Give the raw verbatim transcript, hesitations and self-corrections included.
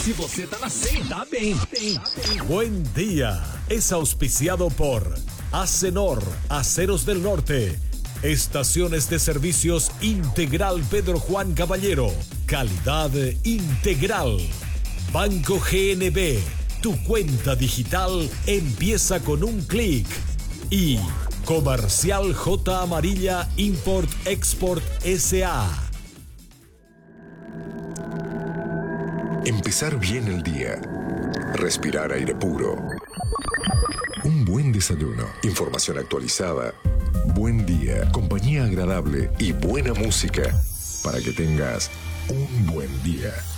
Se você tá na cem, tá bem, bem, bem. Buen día es auspiciado por Acenor, Aceros del Norte, Estaciones de Servicios Integral Pedro Juan Caballero, calidad integral. Banco G N B, tu cuenta digital empieza con un clic. Y Comercial J Amarilla Import Export S A. Empezar bien el día. Respirar aire puro. Un buen desayuno. Información actualizada. Buen día. Compañía agradable y buena música para que tengas un buen día.